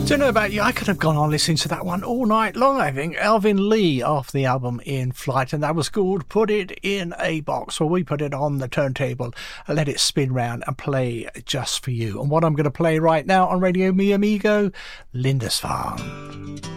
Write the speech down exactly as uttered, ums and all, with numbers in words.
Don't know about you, I could have gone on listening to that one all night long, I think. Alvin Lee off the album In Flight, and that was called Put It In A Box. Well, we put it on the turntable and let it spin round and play just for you. And what I'm going to play right now on Radio Mi Amigo, Lindisfarne.